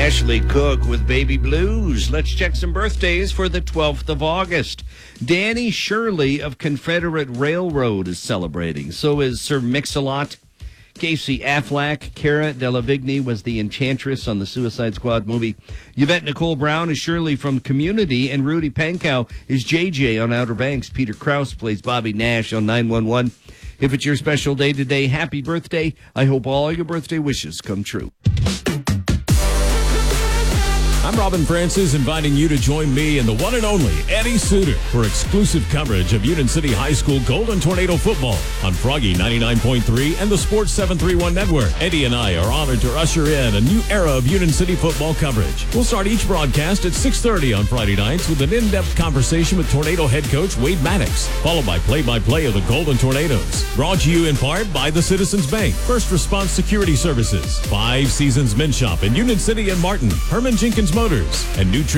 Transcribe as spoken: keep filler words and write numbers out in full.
Ashley Cook with Baby Blues. Let's check some birthdays for the twelfth of August. Danny Shirley of Confederate Railroad is celebrating. So is Sir Mix-a-Lot. Casey Affleck. Cara Delevingne was the Enchantress on the Suicide Squad movie. Yvette Nicole Brown is Shirley from Community, and Rudy Pankow is J J on Outer Banks. Peter Krause plays Bobby Nash on nine one one. If it's your special day today, happy birthday. I hope all your birthday wishes come true. I'm Robin Francis, inviting you to join me and the one and only Eddie Suter for exclusive coverage of Union City High School Golden Tornado football on Froggy ninety-nine point three and the Sports seven thirty-one Network. Eddie and I are honored to usher in a new era of Union City football coverage. We'll start each broadcast at six thirty on Friday nights with an in-depth conversation with Tornado head coach Wade Maddox, followed by play-by-play of the Golden Tornadoes. Brought to you in part by the Citizens Bank, First Response Security Services, Five Seasons Men's Shop in Union City and Martin, Herman Jenkins Motors, and New